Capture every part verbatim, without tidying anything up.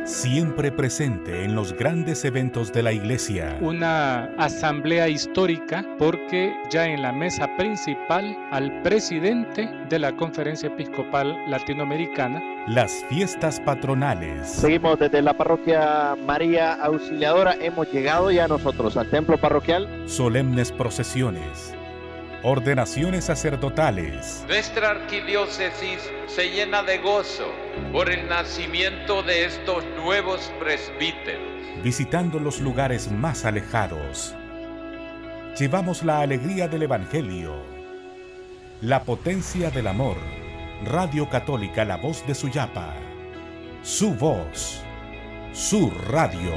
Siempre presente en los grandes eventos de la Iglesia. Una asamblea histórica porque ya en la mesa principal al presidente de la Conferencia Episcopal Latinoamericana. Las fiestas patronales. Seguimos desde la parroquia María Auxiliadora. Hemos llegado ya nosotros al templo parroquial. Solemnes procesiones. Ordenaciones sacerdotales. Nuestra arquidiócesis se llena de gozo por el nacimiento de estos nuevos presbíteros. Visitando los lugares más alejados, llevamos la alegría del Evangelio, la potencia del amor. Radio Católica La Voz de Suyapa. Su voz, su radio.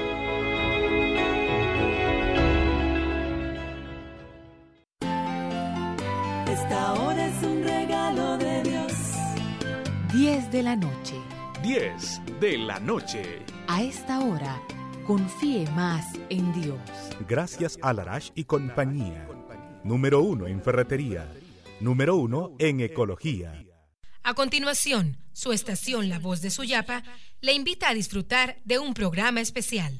Esta hora es un regalo de Dios. diez de la noche. diez de la noche. A esta hora, confíe más en Dios. Gracias a Larash y compañía. Número uno en ferretería. Número uno en ecología. A continuación, su estación La Voz de Suyapa le invita a disfrutar de un programa especial.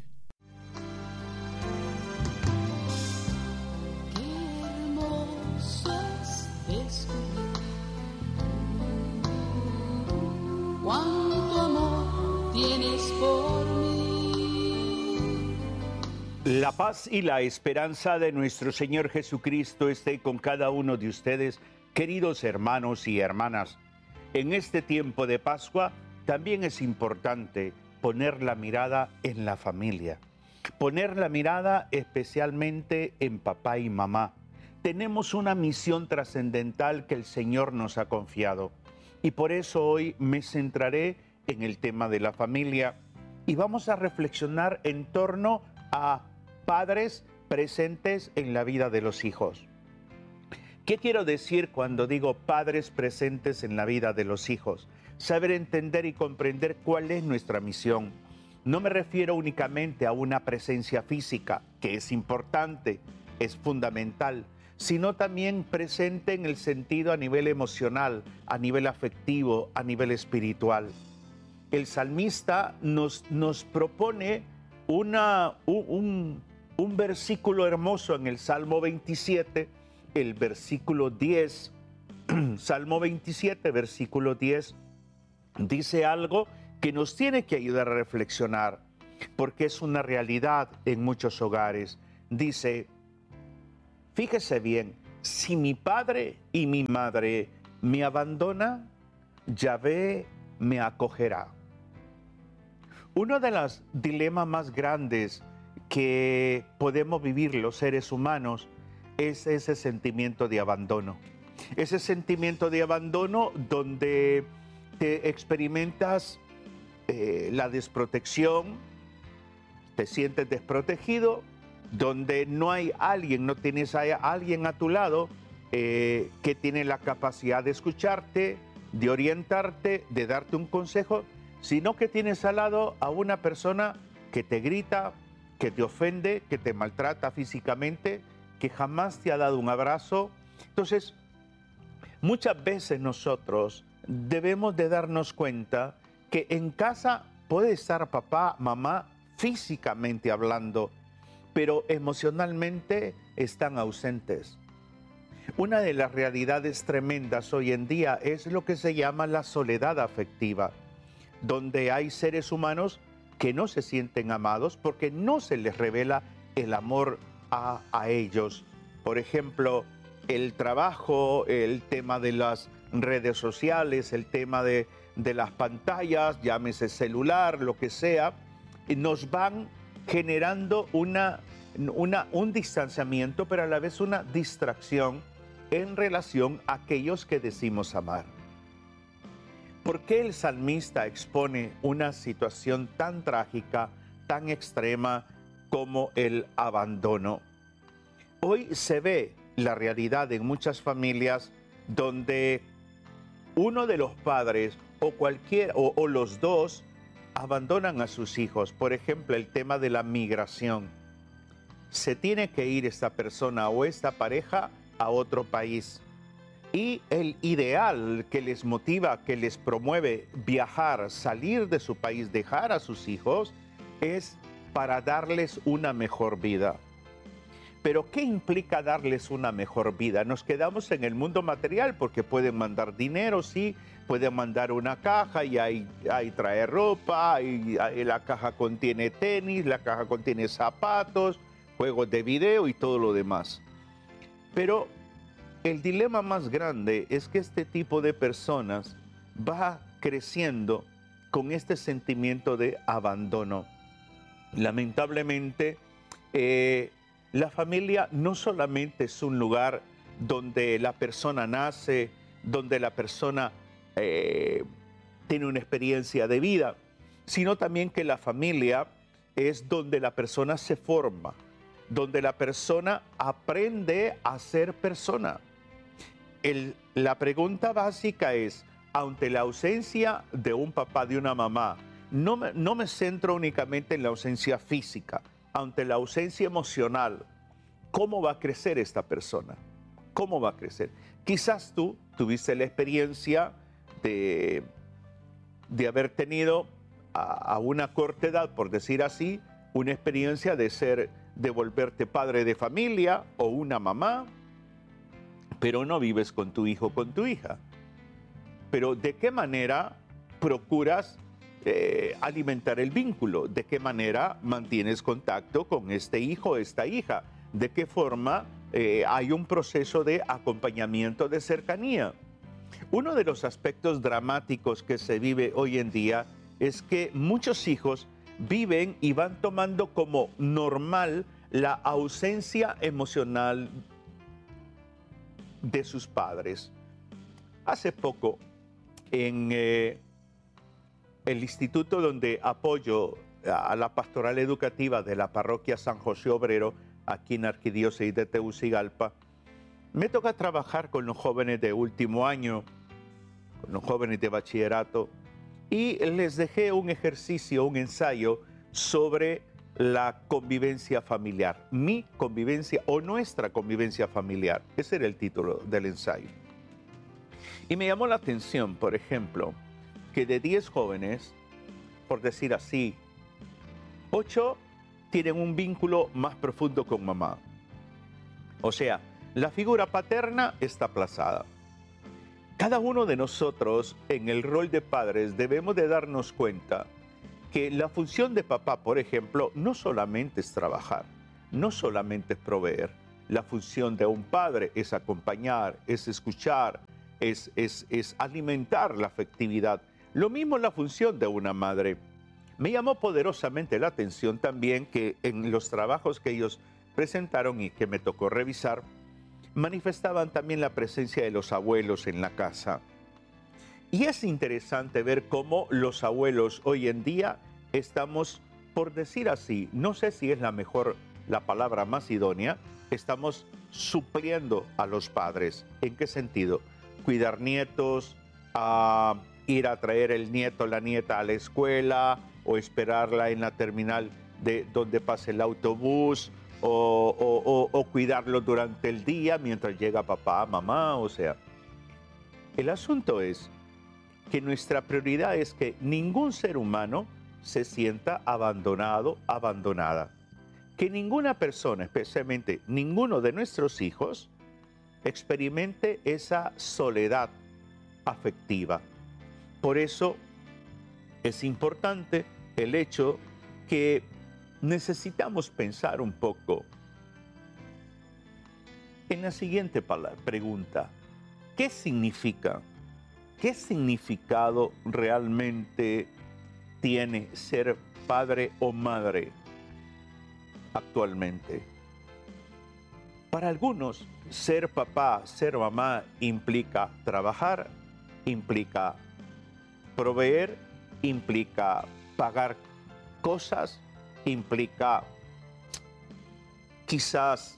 Cuánto amor tienes por mí. La paz y la esperanza de nuestro Señor Jesucristo esté con cada uno de ustedes, queridos hermanos y hermanas. En este tiempo de Pascua también es importante poner la mirada en la familia, poner la mirada especialmente en papá y mamá. Tenemos una misión trascendental que el Señor nos ha confiado. Y por eso hoy me centraré en el tema de la familia y vamos a reflexionar en torno a padres presentes en la vida de los hijos. ¿Qué quiero decir cuando digo padres presentes en la vida de los hijos? Saber entender y comprender cuál es nuestra misión. No me refiero únicamente a una presencia física, que es importante, es fundamental, sino también presente en el sentido a nivel emocional, a nivel afectivo, a nivel espiritual. El salmista nos, nos propone una, un, un versículo hermoso en el Salmo veintisiete, el versículo diez. Salmo veintisiete, versículo diez, dice algo que nos tiene que ayudar a reflexionar, porque es una realidad en muchos hogares. Dice: fíjese bien, si mi padre y mi madre me abandonan, Yahvé me acogerá. Uno de los dilemas más grandes que podemos vivir los seres humanos es ese sentimiento de abandono. Ese sentimiento de abandono donde te experimentas eh, la desprotección, te sientes desprotegido, donde no hay alguien, no tienes a alguien a tu lado eh, que tiene la capacidad de escucharte, de orientarte, de darte un consejo, sino que tienes al lado a una persona que te grita, que te ofende, que te maltrata físicamente, que jamás te ha dado un abrazo. Entonces, muchas veces nosotros debemos de darnos cuenta que en casa puede estar papá, mamá, físicamente hablando, pero emocionalmente están ausentes. Una de las realidades tremendas hoy en día es lo que se llama la soledad afectiva, donde hay seres humanos que no se sienten amados porque no se les revela el amor a, a ellos. Por ejemplo, el trabajo, el tema de las redes sociales, el tema de, de las pantallas, llámese celular, lo que sea, nos van generando una, una, un distanciamiento, pero a la vez una distracción en relación a aquellos que decimos amar. ¿Por qué el salmista expone una situación tan trágica, tan extrema como el abandono? Hoy se ve la realidad en muchas familias donde uno de los padres o cualquier o, o los dos abandonan a sus hijos. Por ejemplo, el tema de la migración. Se tiene que ir esta persona o esta pareja a otro país. Y el ideal que les motiva, que les promueve viajar, salir de su país, dejar a sus hijos, es para darles una mejor vida. Pero ¿qué implica darles una mejor vida? Nos quedamos en el mundo material porque pueden mandar dinero, sí, pueden mandar una caja y ahí, ahí trae ropa, y, y la caja contiene tenis, la caja contiene zapatos, juegos de video y todo lo demás. Pero el dilema más grande es que este tipo de personas va creciendo con este sentimiento de abandono. Lamentablemente, eh, la familia no solamente es un lugar donde la persona nace, donde la persona eh, tiene una experiencia de vida, sino también que la familia es donde la persona se forma, donde la persona aprende a ser persona. El, la pregunta básica es, ante la ausencia de un papá, de una mamá, no me, no me centro únicamente en la ausencia física, ante la ausencia emocional, ¿cómo va a crecer esta persona? ¿Cómo va a crecer? Quizás tú tuviste la experiencia de, de haber tenido a, a una corta edad, por decir así, una experiencia de ser, de volverte padre de familia o una mamá, pero no vives con tu hijo o con tu hija. Pero ¿de qué manera procuras eh, alimentar el vínculo? ¿De qué manera mantienes contacto con este hijo o esta hija? ¿De qué forma eh, hay un proceso de acompañamiento, de cercanía? Uno de los aspectos dramáticos que se vive hoy en día es que muchos hijos viven y van tomando como normal la ausencia emocional de sus padres. Hace poco, en eh, el instituto donde apoyo a la pastoral educativa de la parroquia San José Obrero, aquí en Arquidiócesis de Tegucigalpa, me toca trabajar con los jóvenes de último año, con los jóvenes de bachillerato, y les dejé un ejercicio, un ensayo sobre la convivencia familiar, mi convivencia o nuestra convivencia familiar. Ese era el título del ensayo. Y me llamó la atención, por ejemplo, que de diez jóvenes, por decir así, ocho tienen un vínculo más profundo con mamá. O sea, la figura paterna está aplazada. Cada uno de nosotros, en el rol de padres, debemos de darnos cuenta que la función de papá, por ejemplo, no solamente es trabajar, no solamente es proveer. La función de un padre es acompañar, es escuchar, es, es, es alimentar la afectividad. Lo mismo la función de una madre. Me llamó poderosamente la atención también que en los trabajos que ellos presentaron y que me tocó revisar, manifestaban también la presencia de los abuelos en la casa. Y es interesante ver cómo los abuelos hoy en día estamos, por decir así, no sé si es la mejor, la palabra más idónea, estamos supliendo a los padres. ¿En qué sentido? Cuidar nietos, uh, ir a traer el nieto o la nieta a la escuela o esperarla en la terminal de donde pase el autobús o, o, o, o cuidarlo durante el día mientras llega papá, mamá, o sea. El asunto es que nuestra prioridad es que ningún ser humano se sienta abandonado, abandonada. Que ninguna persona, especialmente ninguno de nuestros hijos, experimente esa soledad afectiva. Por eso es importante el hecho que necesitamos pensar un poco en la siguiente pregunta. ¿Qué significa? ¿Qué significado realmente tiene ser padre o madre actualmente? Para algunos, ser papá, ser mamá implica trabajar, implica proveer, implica pagar cosas, implica quizás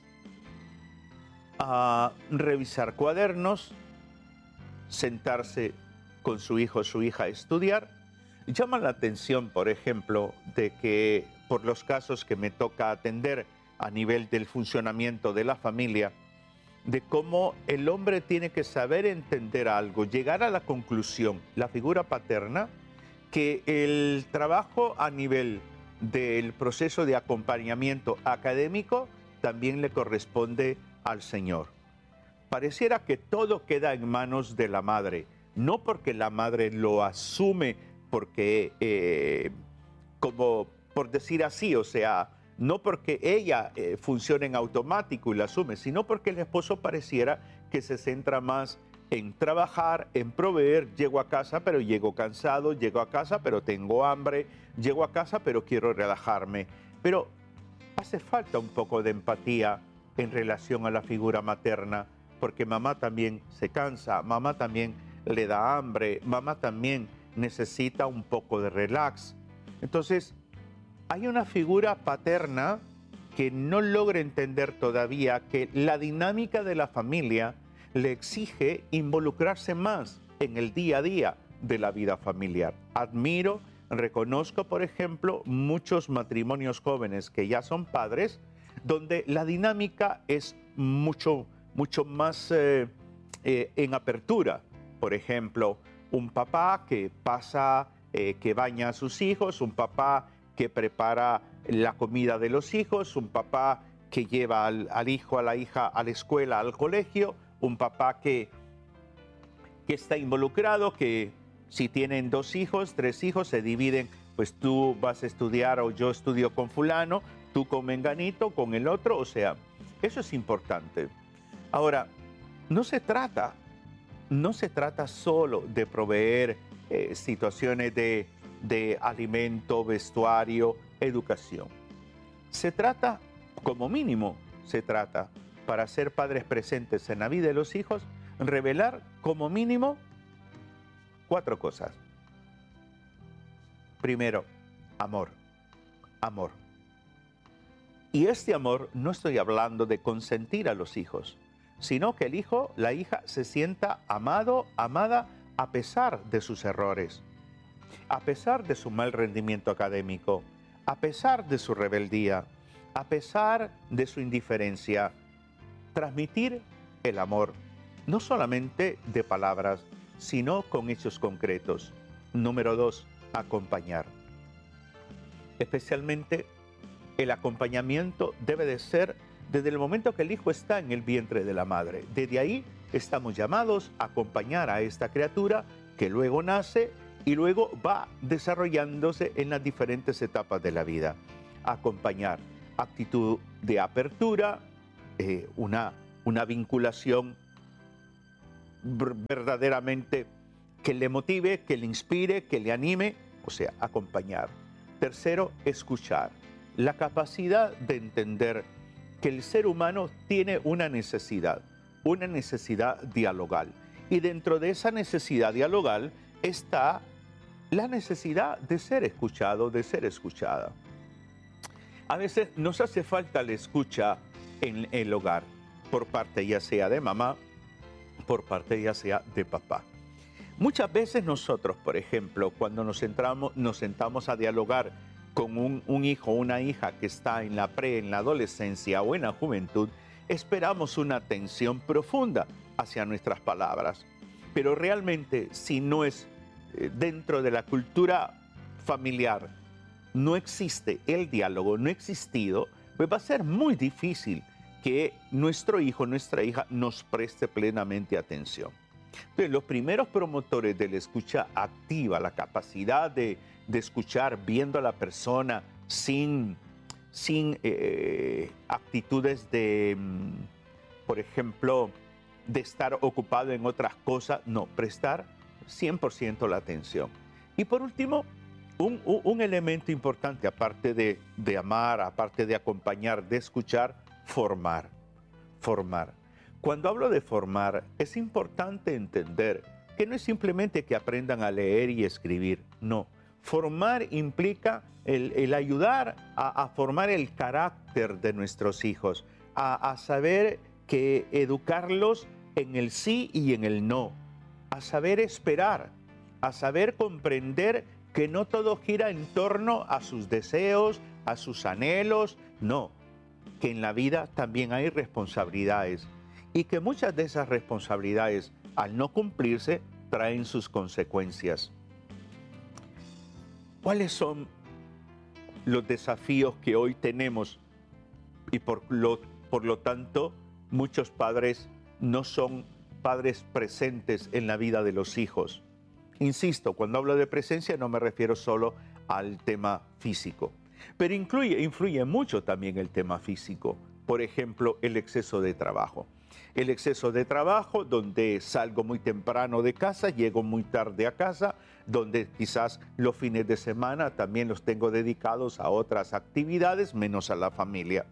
uh, revisar cuadernos, sentarse con su hijo o su hija a estudiar. Llama la atención, por ejemplo, de que por los casos que me toca atender a nivel del funcionamiento de la familia, de cómo el hombre tiene que saber entender algo, llegar a la conclusión, la figura paterna, que el trabajo a nivel del proceso de acompañamiento académico también le corresponde al Señor. Pareciera que todo queda en manos de la madre, no porque la madre lo asume, porque, eh, como por decir así, o sea, no porque ella eh, funcione en automático y la asume, sino porque el esposo pareciera que se centra más en trabajar, en proveer. Llego a casa, pero llego cansado, llego a casa, pero tengo hambre, llego a casa, pero quiero relajarme. Pero hace falta un poco de empatía en relación a la figura materna, porque mamá también se cansa, mamá también le da hambre, mamá también necesita un poco de relax. Entonces, hay una figura paterna que no logra entender todavía que la dinámica de la familia le exige involucrarse más en el día a día de la vida familiar. Admiro, reconozco, por ejemplo, muchos matrimonios jóvenes que ya son padres, donde la dinámica es mucho, mucho más eh, eh, en apertura. Por ejemplo, un papá que pasa, eh, que baña a sus hijos, un papá que prepara la comida de los hijos, un papá que lleva al, al hijo, a la hija a la escuela, al colegio, un papá que, que está involucrado, que si tienen dos hijos, tres hijos, se dividen, pues tú vas a estudiar o yo estudio con fulano, tú con menganito, con el otro, o sea, eso es importante. Ahora, no se trata, no se trata solo de proveer eh, situaciones de de alimento, vestuario, educación. Se trata, como mínimo, se trata, para ser padres presentes en la vida de los hijos, revelar como mínimo cuatro cosas. Primero, amor, amor. Y este amor no estoy hablando de consentir a los hijos, sino que el hijo, la hija, se sienta amado, amada a pesar de sus errores, a pesar de su mal rendimiento académico, a pesar de su rebeldía, a pesar de su indiferencia. Transmitir el amor, no solamente de palabras, sino con hechos concretos. Número dos, acompañar. Especialmente el acompañamiento debe de ser desde el momento que el hijo está en el vientre de la madre. Desde ahí estamos llamados a acompañar a esta criatura que luego nace y luego va desarrollándose en las diferentes etapas de la vida. Acompañar, actitud de apertura, eh, una, una vinculación verdaderamente que le motive, que le inspire, que le anime, o sea, acompañar. Tercero, escuchar. La capacidad de entender que el ser humano tiene una necesidad, una necesidad dialogal. Y dentro de esa necesidad dialogal está la necesidad de ser escuchado, de ser escuchada. A veces nos hace falta la escucha en el hogar, por parte ya sea de mamá, por parte ya sea de papá. Muchas veces nosotros, por ejemplo, cuando nos, entramos, nos sentamos a dialogar con un, un hijo o una hija que está en la pre, en la adolescencia o en la juventud, esperamos una atención profunda hacia nuestras palabras. Pero realmente, si no es dentro de la cultura familiar, no existe el diálogo, no ha existido, pues va a ser muy difícil que nuestro hijo, nuestra hija nos preste plenamente atención. Entonces, los primeros promotores de la escucha activa, la capacidad de, de escuchar viendo a la persona sin, sin eh, actitudes de, por ejemplo, de estar ocupado en otras cosas, no, prestar cien por ciento la atención. Y por último, un, un elemento importante, aparte de, de amar, aparte de acompañar, de escuchar, formar, formar. Cuando hablo de formar, es importante entender que no es simplemente que aprendan a leer y escribir, no. Formar implica el, el ayudar a, a formar el carácter de nuestros hijos, a, a saber que educarlos en el sí y en el no, a saber esperar, a saber comprender que no todo gira en torno a sus deseos, a sus anhelos, no, que en la vida también hay responsabilidades y que muchas de esas responsabilidades, al no cumplirse, traen sus consecuencias. ¿Cuáles son los desafíos que hoy tenemos? Y por lo, por lo tanto, muchos padres no son padres presentes en la vida de los hijos. Insisto, cuando hablo de presencia no me refiero solo al tema físico, pero incluye, influye mucho también el tema físico. Por ejemplo, el exceso de trabajo. El exceso de trabajo, donde salgo muy temprano de casa, llego muy tarde a casa, donde quizás los fines de semana también los tengo dedicados a otras actividades, menos a la familia.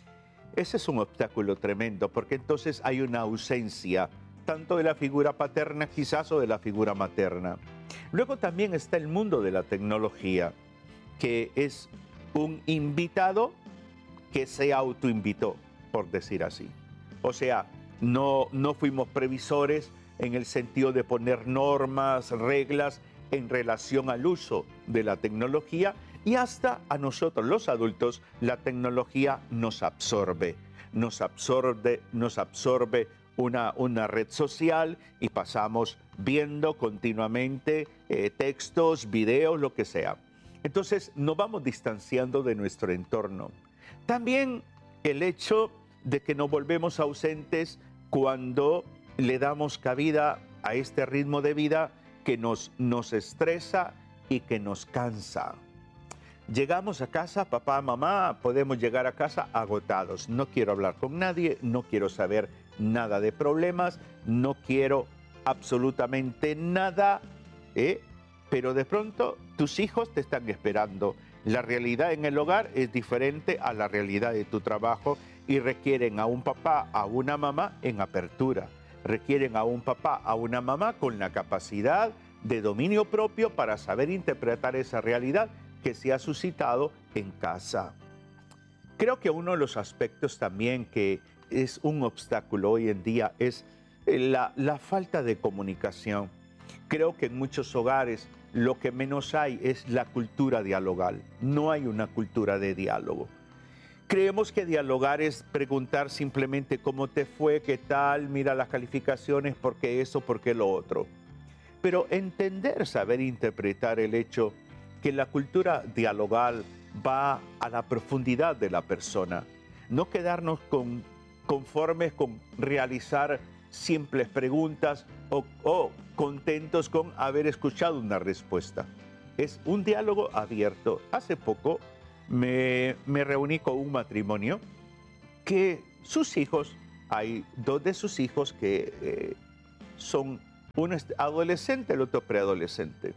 Ese es un obstáculo tremendo, porque entonces hay una ausencia, tanto de la figura paterna quizás o de la figura materna. Luego también está el mundo de la tecnología, que es un invitado que se autoinvitó, por decir así. O sea, no, no fuimos previsores en el sentido de poner normas, reglas en relación al uso de la tecnología, y hasta a nosotros los adultos la tecnología nos absorbe, nos absorbe, nos absorbe una, una red social y pasamos viendo continuamente eh, textos, videos, lo que sea. Entonces nos vamos distanciando de nuestro entorno. También el hecho de que nos volvemos ausentes cuando le damos cabida a este ritmo de vida que nos, nos estresa y que nos cansa. Llegamos a casa, papá, mamá, podemos llegar a casa agotados. No quiero hablar con nadie, no quiero saber nada de problemas, no quiero absolutamente nada, ¿eh? Pero de pronto tus hijos te están esperando. La realidad en el hogar es diferente a la realidad de tu trabajo y requieren a un papá, a una mamá en apertura. Requieren a un papá, a una mamá con la capacidad de dominio propio para saber interpretar esa realidad que se ha suscitado en casa. Creo que uno de los aspectos también que es un obstáculo hoy en día es la, la falta de comunicación. Creo que en muchos hogares lo que menos hay es la cultura dialogal. No hay una cultura de diálogo. Creemos que dialogar es preguntar simplemente cómo te fue, qué tal, mira las calificaciones, por qué eso, por qué lo otro. Pero entender, saber interpretar el hecho que la cultura dialogal va a la profundidad de la persona. No quedarnos con, conformes con realizar simples preguntas o, o contentos con haber escuchado una respuesta. Es un diálogo abierto. Hace poco me, me reuní con un matrimonio que sus hijos, hay dos de sus hijos que eh, son uno es adolescente, el otro preadolescente.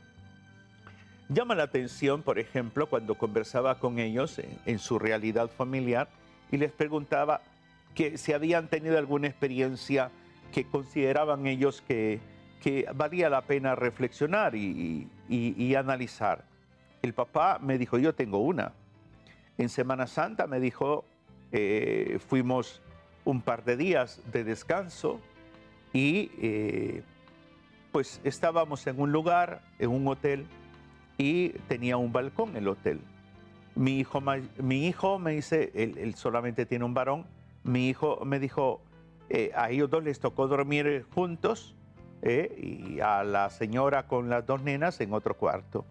Llama la atención, por ejemplo, cuando conversaba con ellos en, en su realidad familiar y les preguntaba que si habían tenido alguna experiencia que consideraban ellos que, que valía la pena reflexionar y, y, y analizar. El papá me dijo, yo tengo una. En Semana Santa me dijo, eh, fuimos un par de días de descanso y eh, pues estábamos en un lugar, en un hotel, y tenía un balcón el hotel. Mi hijo, mi hijo me dice, él, él solamente tiene un varón, mi hijo me dijo, eh, a ellos dos les tocó dormir juntos eh, y a la señora con las dos nenas en otro cuarto.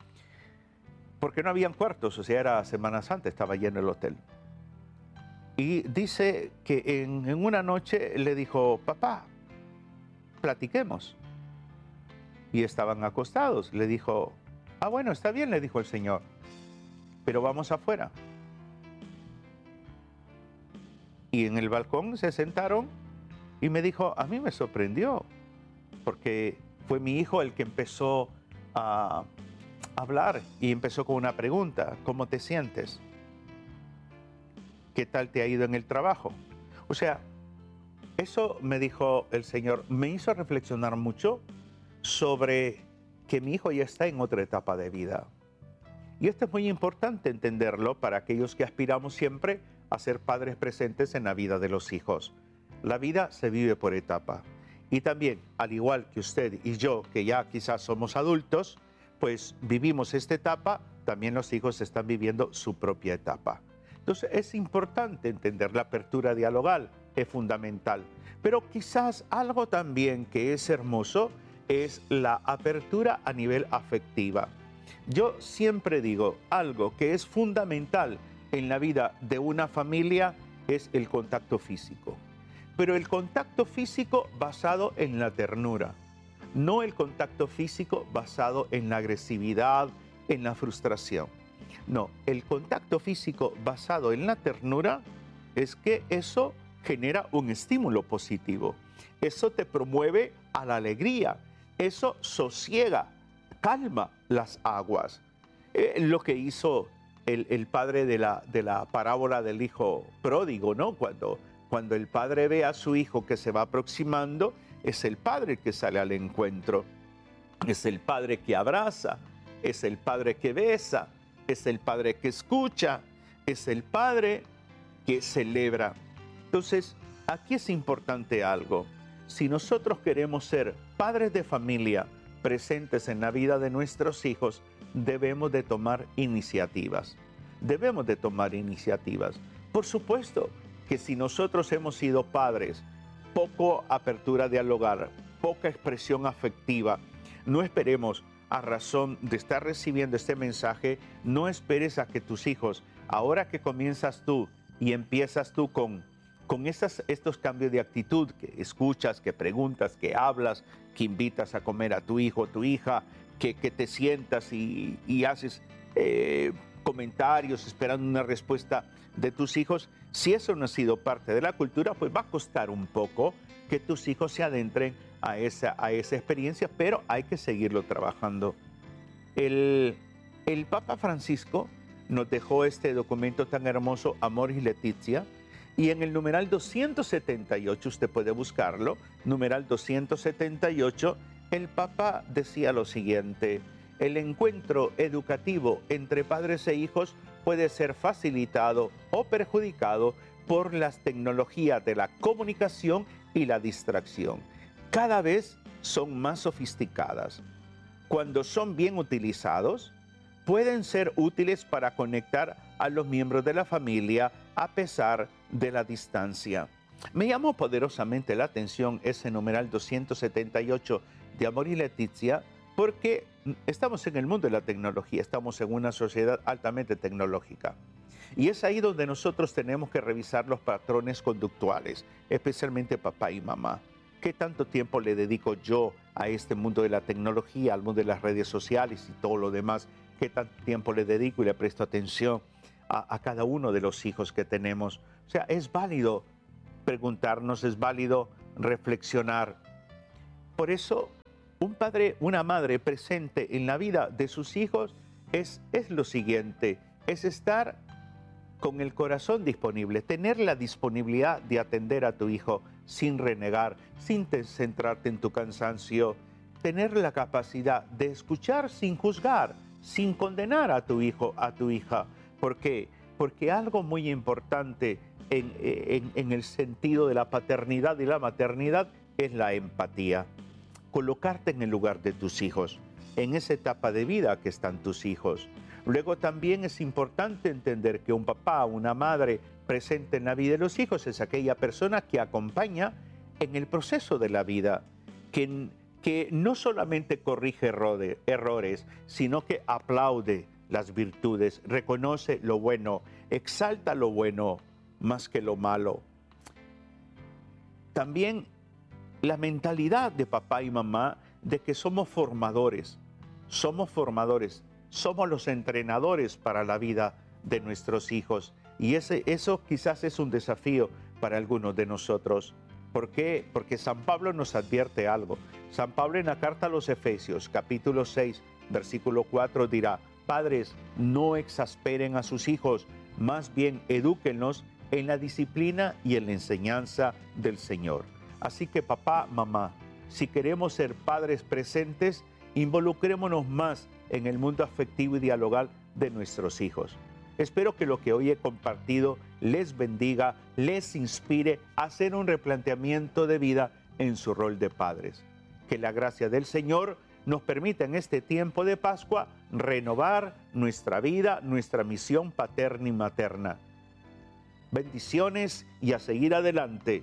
Porque no habían cuartos, o sea, era Semana Santa, estaba lleno el hotel. Y dice que en, en una noche le dijo, papá, platiquemos. Y estaban acostados, le dijo, ah, bueno, está bien, le dijo el Señor, pero vamos afuera. Y en el balcón se sentaron y me dijo, a mí me sorprendió, porque fue mi hijo el que empezó a hablar y empezó con una pregunta, ¿cómo te sientes? ¿Qué tal te ha ido en el trabajo? O sea, eso me dijo el Señor, me hizo reflexionar mucho sobre que mi hijo ya está en otra etapa de vida. Y esto es muy importante entenderlo para aquellos que aspiramos siempre a ser padres presentes en la vida de los hijos. La vida se vive por etapa. Y también, al igual que usted y yo, que ya quizás somos adultos, pues vivimos esta etapa, también los hijos están viviendo su propia etapa. Entonces es importante entender la apertura dialogal, es fundamental. Pero quizás algo también que es hermoso es la apertura a nivel afectiva. Yo siempre digo, algo que es fundamental en la vida de una familia es el contacto físico. Pero el contacto físico basado en la ternura, no el contacto físico basado en la agresividad, en la frustración. No, el contacto físico basado en la ternura es que eso genera un estímulo positivo. Eso te promueve a la alegría. Eso sosiega, calma las aguas. Eh, lo que hizo el, el padre de la, de la parábola del hijo pródigo, ¿no? Cuando, cuando el padre ve a su hijo que se va aproximando, es el padre que sale al encuentro. Es el padre que abraza, es el padre que besa, es el padre que escucha, es el padre que celebra. Entonces, aquí es importante algo. Si nosotros queremos ser padres de familia presentes en la vida de nuestros hijos, debemos de tomar iniciativas. Debemos de tomar iniciativas. Por supuesto que si nosotros hemos sido padres, poco apertura a dialogar, poca expresión afectiva, no esperemos, a razón de estar recibiendo este mensaje, no esperes a que tus hijos, ahora que comienzas tú y empiezas tú con, con estas, estos cambios de actitud, que escuchas, que preguntas, que hablas, que invitas a comer a tu hijo o tu hija, que, que te sientas y, y haces eh, comentarios esperando una respuesta de tus hijos, si eso no ha sido parte de la cultura, pues va a costar un poco que tus hijos se adentren a esa, a esa experiencia, pero hay que seguirlo trabajando. El, el Papa Francisco nos dejó este documento tan hermoso, Amoris Laetitia, y en el numeral doscientos setenta y ocho, usted puede buscarlo, numeral doscientos setenta y ocho, el Papa decía lo siguiente: el encuentro educativo entre padres e hijos puede ser facilitado o perjudicado por las tecnologías de la comunicación y la distracción. Cada vez son más sofisticadas. Cuando son bien utilizados, pueden ser útiles para conectar a los miembros de la familia a pesar de la distancia. Me llamó poderosamente la atención ese numeral doscientos setenta y ocho de Amoris Laetitia, porque estamos en el mundo de la tecnología, estamos en una sociedad altamente tecnológica. Y es ahí donde nosotros tenemos que revisar los patrones conductuales, especialmente papá y mamá. ¿Qué tanto tiempo le dedico yo a este mundo de la tecnología, al mundo de las redes sociales y todo lo demás? ¿Qué tanto tiempo le dedico y le presto atención a, a cada uno de los hijos que tenemos? O sea, es válido preguntarnos, es válido reflexionar. Por eso, un padre, una madre presente en la vida de sus hijos es, es lo siguiente, es estar con el corazón disponible, tener la disponibilidad de atender a tu hijo sin renegar, sin centrarte en tu cansancio, tener la capacidad de escuchar sin juzgar, sin condenar a tu hijo, a tu hija. ¿Por qué? Porque algo muy importante en, en, en el sentido de la paternidad y la maternidad es la empatía. Colocarte en el lugar de tus hijos, en esa etapa de vida que están tus hijos. Luego también es importante entender que un papá, una madre presente en la vida de los hijos es aquella persona que acompaña en el proceso de la vida, que, que no solamente corrige errores, errores, sino que aplaude las virtudes, reconoce lo bueno, exalta lo bueno más que lo malo. También la mentalidad de papá y mamá de que somos formadores, somos formadores, somos los entrenadores para la vida de nuestros hijos. Y ese, eso quizás es un desafío para algunos de nosotros. ¿Por qué? Porque San Pablo nos advierte algo. San Pablo en la carta a los Efesios, capítulo seis, versículo cuatro, dirá: padres, no exasperen a sus hijos, más bien edúquenlos en la disciplina y en la enseñanza del Señor. Así que papá, mamá, si queremos ser padres presentes, involucrémonos más en el mundo afectivo y dialogal de nuestros hijos. Espero que lo que hoy he compartido les bendiga, les inspire a hacer un replanteamiento de vida en su rol de padres. Que la gracia del Señor nos permita en este tiempo de Pascua renovar nuestra vida, nuestra misión paterna y materna. Bendiciones y a seguir adelante.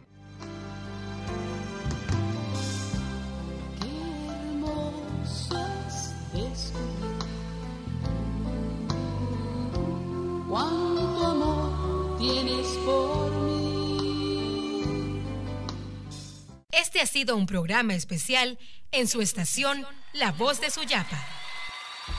Qué hermoso es descubrir cuánto amor tienes por mí. Este ha sido un programa especial en su estación La Voz de Suyapa.